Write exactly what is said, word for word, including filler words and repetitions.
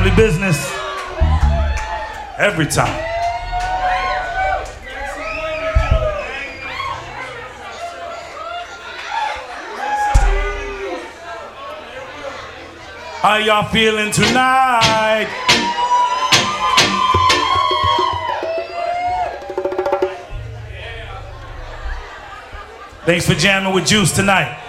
Family business. Every time. How y'all feeling tonight? Thanks for jamming with Juice tonight.